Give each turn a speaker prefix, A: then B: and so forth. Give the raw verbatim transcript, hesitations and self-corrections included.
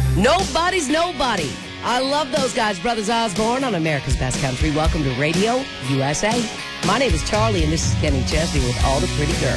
A: Nobody's Nobody. I love those guys, Brothers Osborne on America's Best Country. Welcome to Radio U S A. My name is Charlie, and this is Kenny Chesney with All the Pretty Girls.